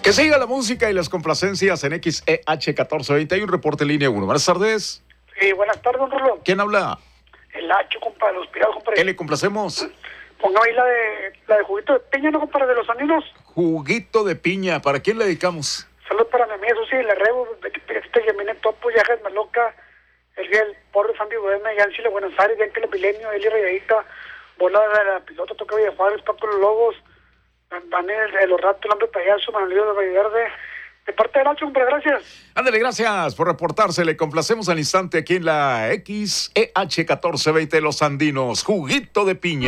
Que siga la música y las complacencias en XEH 1420. Hay un reporte en línea 1. Buenas tardes. Sí, buenas tardes, don Rolo. ¿Quién habla? El Hacho, compa, de los Pirados, compa. ¿Qué le complacemos? Ponga ahí la de juguito de piña, ¿no, compa? De los andinos. Juguito de piña. ¿Para quién le dedicamos? Saludos para mi amiga Susi, la Rebo, Betty Gemine Topo, Yajas Maloca, el Porro, Sandy Bohemia, Yancy, Buenos Aires, Yankee, Milenio, Eli Rayadita, Bola de la Pilota, Toca Villa Juárez, Paco Los Lobos, Daniel de los Ratos, el Hombre Payaso, Manolito de Valladerde. De parte del Hacho, hombre, gracias. Ándale, gracias por reportarse. Le complacemos al instante aquí en la XEH 1420 Los Andinos. Juguito de piña.